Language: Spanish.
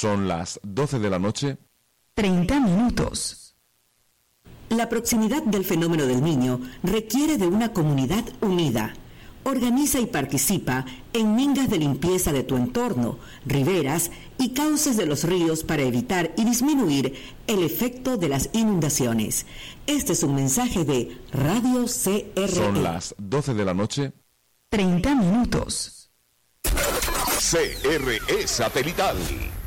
Son las 12 de la noche. 30 minutos. La proximidad del fenómeno del Niño requiere de una comunidad unida. Organiza y participa en mingas de limpieza de tu entorno, riberas y cauces de los ríos para evitar y disminuir el efecto de las inundaciones. Este es un mensaje de Radio CRE. Son las 12 de la noche. 30 minutos. CRE Satelital